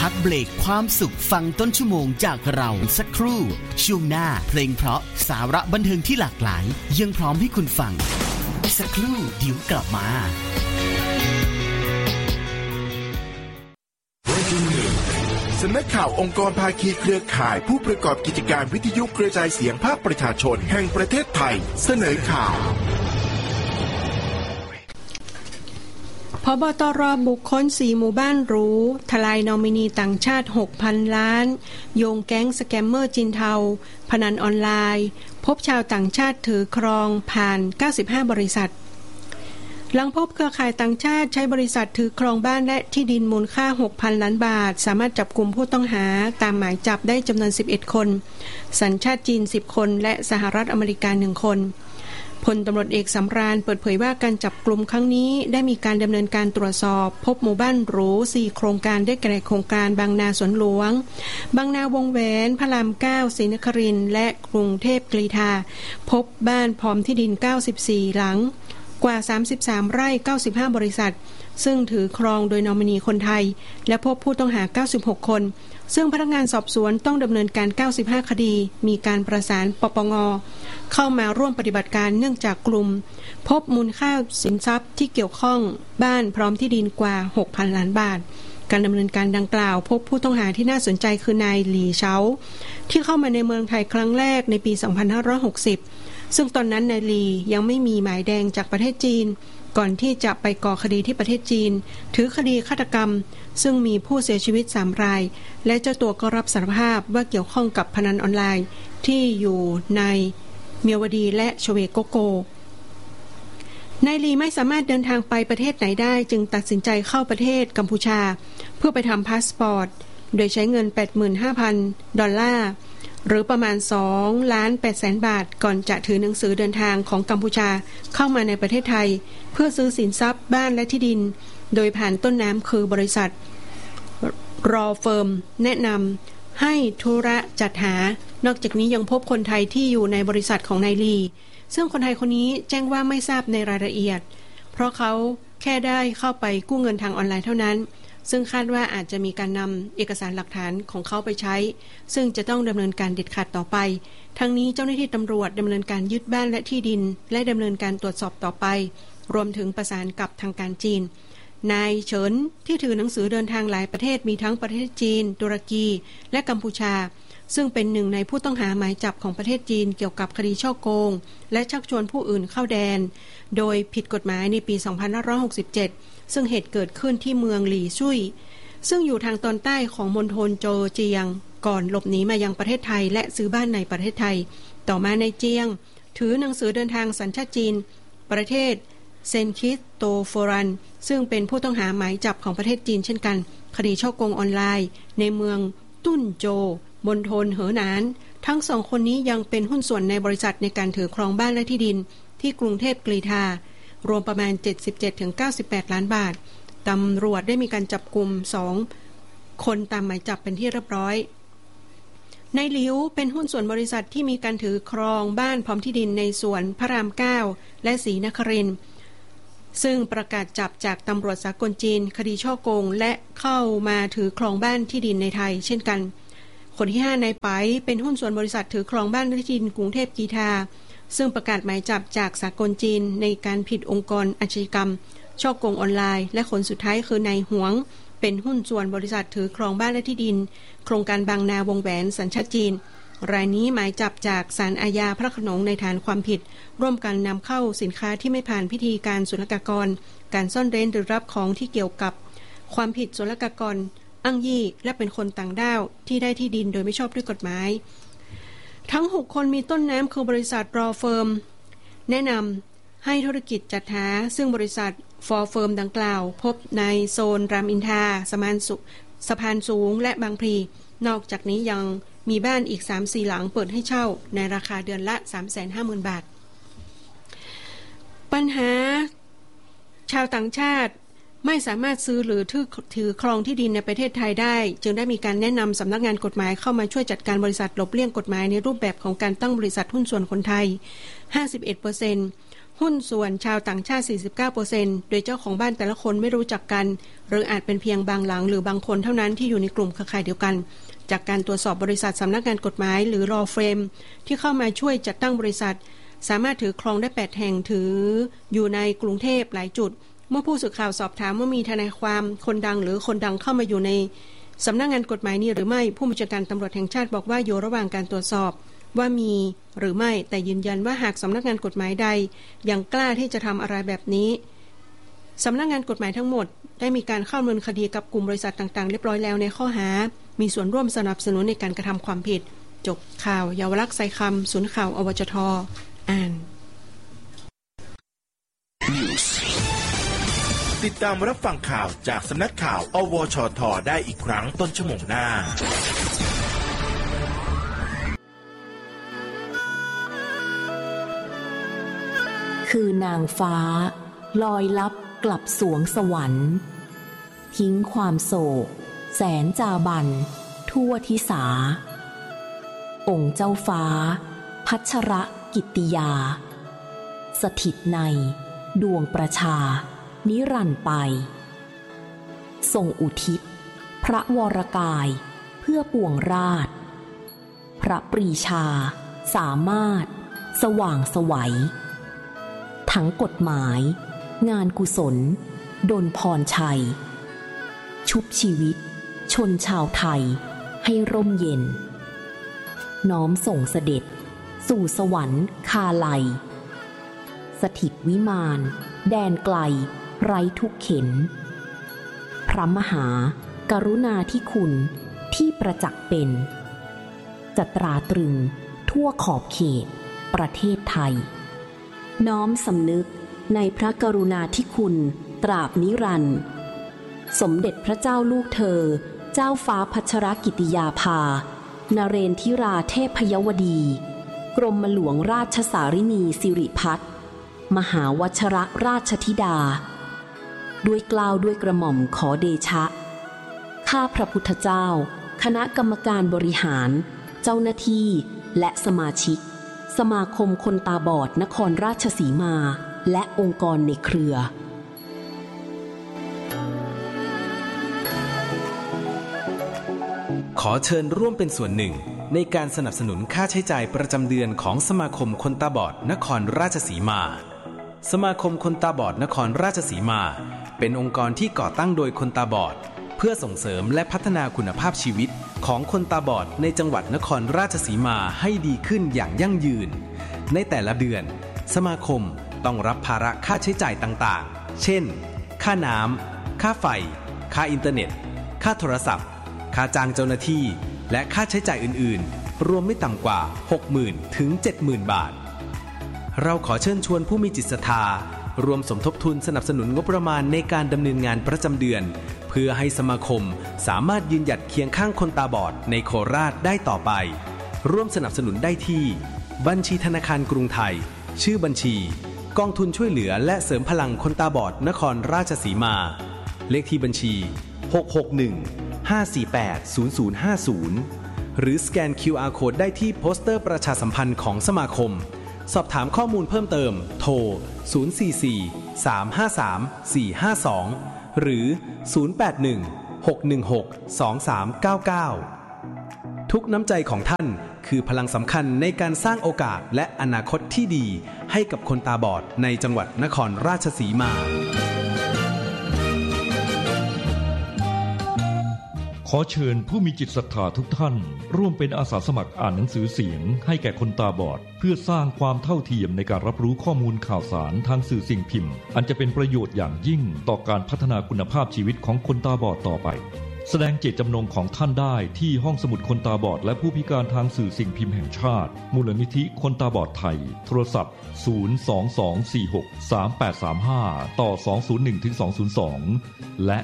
พักเบรกความสุขฟังต้นชั่วโมงจากเราสักครู่ช่วงหน้าเพลงเพราะสาระบันเทิงที่หลากหลายยังพร้อมให้คุณฟังสักครู่เดี๋ยวกลับมาสำนักข่าวองค์กรภาคีเครือข่ายผู้ประกอบกิจการวิทยุกระจายเสียงภาคประชาชนแห่งประเทศไทยเสนอข่าวผบตร.บุคคล4หมู่บ้านหรูทลายนอมินีต่างชาติ 6,000 ล้านโยงแก๊งสแกมเมอร์จีนเทาพนันออนไลน์พบชาวต่างชาติถือครองผ่าน95บริษัทหลังพบเครือข่ายต่างชาติใช้บริษัทถือครองบ้านและที่ดินมูลค่า 6,000 ล้านบาทสามารถจับกุมผู้ต้องหาตามหมายจับได้จำนวน11คนสัญชาติจีน10คนและสหรัฐอเมริกา1คนพลตำรวจเอกสำราญเปิดเผยว่าการจับกลุ่มครั้งนี้ได้มีการดำเนินการตรวจสอบพบหมู่บ้านหรู4โครงการได้แก่โครงการบางนาสวนหลวงบางนาวงแหวนพระราม9ศรีนครินทร์และกรุงเทพกรีฑาพบบ้านพร้อมที่ดิน94หลังกว่า33ไร่95บริษัทซึ่งถือครองโดยนอมินีคนไทยและพบผู้ต้องหา96คนซึ่งพนักงานสอบสวนต้องดำเนินการ95คดีมีการประสานปปง.เข้ามาร่วมปฏิบัติการเนื่องจากกลุ่มพบมูลค่าสินทรัพย์ที่เกี่ยวข้องบ้านพร้อมที่ดินกว่า 6,000 ล้านบาทการดำเนินการดังกล่าวพบผู้ต้องหาที่น่าสนใจคือนายหลี่เฉาที่เข้ามาในเมืองไทยครั้งแรกในปี2560ซึ่งตอนนั้นนายหลี่ยังไม่มีหมายแดงจากประเทศจีนก่อนที่จะไปก่อคดีที่ประเทศจีนถือคดีฆาตกรรมซึ่งมีผู้เสียชีวิต3รายและเจ้าตัวก็รับสารภาพว่าเกี่ยวข้องกับพนันออนไลน์ที่อยู่ในเมียวดีและชเวโกโกนายลีไม่สามารถเดินทางไปประเทศไหนได้จึงตัดสินใจเข้าประเทศกัมพูชาเพื่อไปทำพาสปอร์ตโดยใช้เงิน 85,000 ดอลลาร์หรือประมาณ 2,800,000 บาทก่อนจะถือหนังสือเดินทางของกัมพูชาเข้ามาในประเทศไทยเพื่อซื้อสินทรัพย์บ้านและที่ดินโดยผ่านต้นน้ำคือบริษัทรอเฟิร์มแนะนำให้ธุระจัดหานอกจากนี้ยังพบคนไทยที่อยู่ในบริษัทของนายลีซึ่งคนไทยคนนี้แจ้งว่าไม่ทราบในรายละเอียดเพราะเขาแค่ได้เข้าไปกู้เงินทางออนไลน์เท่านั้นซึ่งคาดว่าอาจจะมีการนำเอกสารหลักฐานของเขาไปใช้ซึ่งจะต้องดำเนินการเด็ดขาดต่อไปทั้งนี้เจ้าหน้าที่ตำรวจดำเนินการยึดบ้านและที่ดินและดำเนินการตรวจสอบต่อไปรวมถึงประสานกับทางการจีนนายเฉินที่ถือหนังสือเดินทางหลายประเทศมีทั้งประเทศจีนตุรกีและกัมพูชาซึ่งเป็นหนึ่งในผู้ต้องหาหมายจับของประเทศจีนเกี่ยวกับคดีฉ้อโกงและชักชวนผู้อื่นเข้าแดนโดยผิดกฎหมายในปี2567ซึ่งเหตุเกิดขึ้นที่เมืองหลี่ซุ่ยซึ่งอยู่ทางตอนใต้ของมณฑลโจเจียงก่อนหลบหนีมายังประเทศไทยและซื้อบ้านในประเทศไทยต่อมาในเจียงถือหนังสือเดินทางสัญชาติจีนประเทศเซนคิสโตโฟรันซึ่งเป็นผู้ต้องหาหมายจับของประเทศจีนเช่นกันคดีฉ้อโกงออนไลน์ในเมืองตุ้นโจมณฑลเหอหนานทั้งสองคนนี้ยังเป็นหุ้นส่วนในบริษัทในการถือครองบ้านและที่ดินที่กรุงเทพกรีฑารวมประมาณ 77-98 ล้านบาทตำรวจได้มีการจับกุม2คนตามหมายจับเป็นที่เรียบร้อยนายหลิวเป็นหุ้นส่วนบริษัทที่มีการถือครองบ้านพร้อมที่ดินในสวนพระราม9และศรีนครินทร์ซึ่งประกาศจับจากตำรวจสากลจีนคดีฉ้อโกงและเข้ามาถือครองบ้านที่ดินในไทยเช่นกันคนที่5นายไปเป็นหุ้นส่วนบริษัทถือครองบ้านที่ดินกรุงเทพกรีฑาซึ่งประกาศหมายจับจากสากลจีนในการผิดองค์กรอาชญากรรมฉ้อโกงออนไลน์และคนสุดท้ายคือนายหวงเป็นหุ้นส่วนบริษัทถือครองบ้านและที่ดินโครงการบางนาวงแหวนสัญชาติจีนรายนี้หมายจับจากศาลอาญาพระโขนงในฐานความผิดร่วมกันนำเข้าสินค้าที่ไม่ผ่านพิธีการศุลกากรการซ่อนเร้นหรือรับของที่เกี่ยวกับความผิดศุลกากรอ้างยี่และเป็นคนต่างด้าวที่ได้ที่ดินโดยไม่ชอบด้วยกฎหมายทั้ง6คนมีต้นน้ำคือบริษัทรอเฟิร์มแนะนำให้ธุรกิจจัดหาซึ่งบริษัทฟอร์เฟิร์มดังกล่าวพบในโซนรามอินทราสะพานสูงและบางพลีนอกจากนี้ยังมีบ้านอีก 3-4 หลังเปิดให้เช่าในราคาเดือนละ 350,000 บาทปัญหาชาวต่างชาติไม่สามารถซื้อหรือถือครองที่ดินในประเทศไทยได้จึงได้มีการแนะนำสำนักงานกฎหมายเข้ามาช่วยจัดการบริษัทหลบเลี่ยงกฎหมายในรูปแบบของการตั้งบริษัทหุ้นส่วนคนไทย 51% หุ้นส่วนชาวต่างชาติ 49% โดยเจ้าของบ้านแต่ละคนไม่รู้จักกันหรืออาจเป็นเพียงบางหลังหรือบางคนเท่านั้นที่อยู่ในกลุ่มเครือข่ายเดียวกันจากการตรวจสอบบริษัทสำนักงานกฎหมายหรือ Law Firm ที่เข้ามาช่วยจัดตั้งบริษัทสามารถถือครองได้8แห่งถืออยู่ในกรุงเทพหลายจุดเมื่อผู้สื่อข่าวสอบถามว่ามีทนายความคนดังหรือคนดังเข้ามาอยู่ในสำนักงานกฎหมายนี้หรือไม่ผู้บัญชาการตำรวจแห่งชาติบอกว่าอยู่ระหว่างการตรวจสอบว่ามีหรือไม่แต่ยืนยันว่าหากสำนักงานกฎหมายใดยังกล้าที่จะทำอะไรแบบนี้สำนักงานกฎหมายทั้งหมดได้มีการเข้าดำเนินคดีกับกลุ่มบริษัทต่างๆเรียบร้อยแล้วในข้อหามีส่วนร่วมสนับสนุนในการกระทำความผิดจบข่าวเยาวลักษณ์ไซคำศูนย์ข่าวอวจท.อ่านติดตามรับฟังข่าวจากสำนักข่าวอวชท.ได้อีกครั้งต้นชั่วโมงหน้าคือนางฟ้าลอยลับกลับสวงสวรรค์ทิ้งความโศกแสนจาบันทั่วทิสาองค์เจ้าฟ้าพัชรกิตติยาสถิตในดวงประชานิรันดร์ไปทรงอุทิศพระวรกายเพื่อปวงราชพระปรีชาสามารถสว่างไสวทั้งกฎหมายงานกุศลดลพรชัยชุบชีวิตชนชาวไทยให้ร่มเย็นน้อมส่งเสด็จสู่สวรรค์คาไลสถิตวิมานแดนไกลไร้ทุกเข็ญพระมหากรุณาธิคุณที่ประจักษ์เป็นจะตราตรึงทั่วขอบเขตประเทศไทยน้อมสำนึกในพระกรุณาธิคุณตราบนิรันดร์สมเด็จพระเจ้าลูกเธอเจ้าฟ้าพัชรกิติยาภานเรนทิราเทพยวดีกรมหลวงราชสารินีสิริพัฒน์มหาวชรราชธิดาด้วยเกล้าด้วยกระหม่อมขอเดชะข้าพระพุทธเจ้าคณะกรรมการบริหารเจ้าหน้าที่และสมาชิกสมาคมคนตาบอดนครราชสีมาและองค์กรในเครือขอเชิญร่วมเป็นส่วนหนึ่งในการสนับสนุนค่าใช้จ่ายประจำเดือนของสมาคมคนตาบอดนครราชสีมาสมาคมคนตาบอดนครราชสีมาเป็นองค์กรที่ก่อตั้งโดยคนตาบอดเพื่อส่งเสริมและพัฒนาคุณภาพชีวิตของคนตาบอดในจังหวัดนครราชสีมาให้ดีขึ้นอย่างยั่งยืนในแต่ละเดือนสมาคมต้องรับภาระค่าใช้จ่ายต่างๆเช่นค่าน้ำค่าไฟค่าอินเทอร์เน็ตค่าโทรศัพท์ค่าจ้างเจ้าหน้าที่และค่าใช้จ่ายอื่นๆรวมไม่ต่ำกว่า 60,000 ถึง 70,000 บาทเราขอเชิญชวนผู้มีจิตศรัทธารวมสมทบทุนสนับสนุนงบประมาณในการดำเนินงานประจำเดือนเพื่อให้สมาคมสามารถยืนหยัดเคียงข้างคนตาบอดในโคราชได้ต่อไปร่วมสนับสนุนได้ที่บัญชีธนาคารกรุงไทยชื่อบัญชีกองทุนช่วยเหลือและเสริมพลังคนตาบอดนครราชสีมาเลขที่บัญชี661-548-0050หรือสแกน QR Code ได้ที่โปสเตอร์ประชาสัมพันธ์ของสมาคมสอบถามข้อมูลเพิ่มเติมโทร044-353-452หรือ081-616-2399ทุกน้ำใจของท่านคือพลังสำคัญในการสร้างโอกาสและอนาคตที่ดีให้กับคนตาบอดในจังหวัดนครราชสีมาขอเชิญผู้มีจิตศรัทธาทุกท่านร่วมเป็นอาสาสมัครอ่านหนังสือเสียงให้แก่คนตาบอดเพื่อสร้างความเท่าเทียมในการรับรู้ข้อมูลข่าวสารทางสื่อสิ่งพิมพ์อันจะเป็นประโยชน์อย่างยิ่งต่อการพัฒนาคุณภาพชีวิตของคนตาบอดต่อไปแสดงเจตจำนงของท่านได้ที่ห้องสมุดคนตาบอดและผู้พิการทางสื่อสิ่งพิมพ์แห่งชาติมูลนิธิคนตาบอดไทยโทรศัพท์022463835ต่อ201-202และ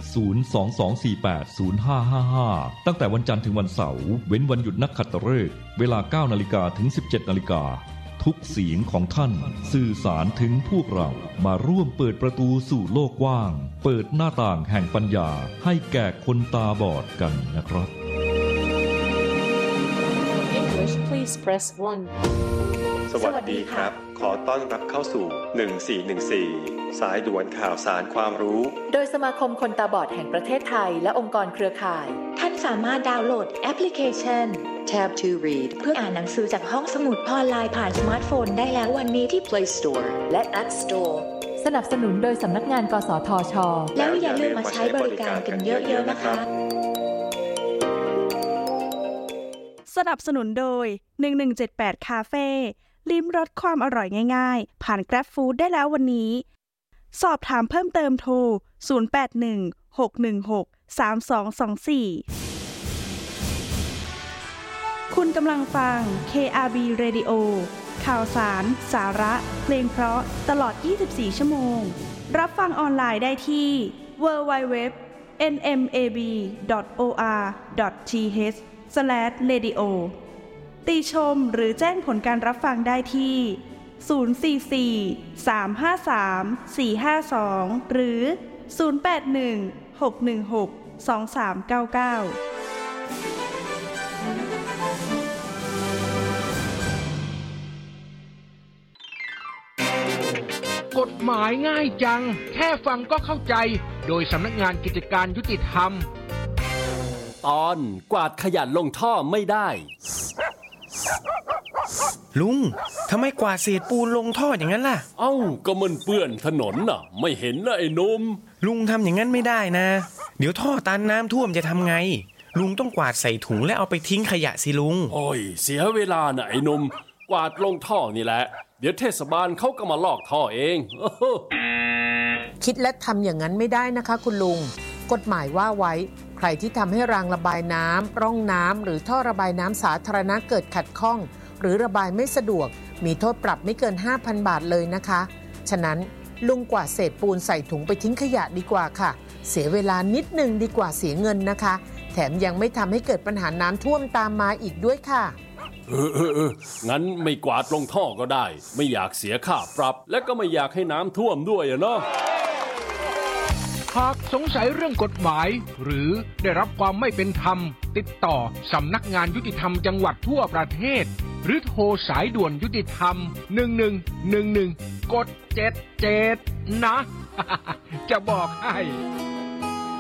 022480555ตั้งแต่วันจันทร์ถึงวันเสาร์เว้นวันหยุดนักขัตฤกษ์เวลา 9:00 นถึง 17:00 นทุกเสียงของท่านสื่อสารถึงพวกเรามาร่วมเปิดประตูสู่โลกกว้างเปิดหน้าต่างแห่งปัญญาให้แก่คนตาบอดกันนะครับ English, please. please press 1 สวัสดีครับขอต้อนรับเข้าสู่1414สายด่วนข่าวสารความรู้โดยสมาคมคนตาบอดแห่งประเทศไทยและองค์กรเครือข่ายท่านสามารถดาวน์โหลดแอปพลิเคชัน Tab to Read เพื่ออ่านหนังสือจากห้องสมุดออนไลน์ผ่านสมาร์ทโฟนได้แล้ววันนี้ที่ Play Store และ App Store สนับสนุนโดยสำนักงานกสทช.แล้วอย่าลืมมาใช้บริการกันเยอะๆนะคะสนับสนุนโดย1178คาเฟ่ลิ้มรสความอร่อยง่ายๆผ่าน Grab Food ได้แล้ววันนี้สอบถามเพิ่มเติมโทร0816163224คุณกำลังฟัง KRB Radio ข่าวสารสาระเพลงเพราะตลอด24ชั่วโมงรับฟังออนไลน์ได้ที่ www.nmab.or.th/radio ติชมหรือแจ้งผลการรับฟังได้ที่044-353-452หรือ081-616-2399 กฎหมายง่ายจังแค่ฟังก็เข้าใจโดยสำนักงานกิจการยุติธรรมตอนกวาดขยะลงท่อไม่ได้ลุงทำไมกวาดเศษปูนลงท่ออย่างนั้นล่ะเอ้าก็มันเปื้อนถนนน่ะไม่เห็นนะไอ้หนุ่มลุงทำอย่างนั้นไม่ได้นะเดี๋ยวท่อตันน้ำท่วมจะทำไงลุงต้องกวาดใส่ถุงและเอาไปทิ้งขยะสิลุงโอ้ยเสียเวลานะไอ้หนุ่มกวาดลงท่อนี่แหละเดี๋ยวเทศบาลเขาก็มาลอกท่อเองคิดและทำอย่างนั้นไม่ได้นะคะคุณลุงกฎหมายว่าไว้ใครที่ทำให้รางระบายน้ำร่องน้ำหรือท่อระบายน้ำสาธารณะเกิดขัดข้องหรือระบายไม่สะดวกมีโทษปรับไม่เกิน 5,000 บาทเลยนะคะฉะนั้นลุงกวาดเศษปูนใส่ถุงไปทิ้งขยะดีกว่าค่ะเสียเวลานิดนึงดีกว่าเสียเงินนะคะแถมยังไม่ทำให้เกิดปัญหาน้ำท่วมตามมาอีกด้วยค่ะงั้นไม่กวาดลงท่อก็ได้ไม่อยากเสียค่าปรับและก็ไม่อยากให้น้ำท่วมด้วยเนาะหากสงสัยเรื่องกฎหมายหรือได้รับความไม่เป็นธรรมติดต่อสำนักงานยุติธรรมจังหวัดทั่วประเทศหรือโทรสายด่วนยุติธรรม1111กด77นะ จะบอกให้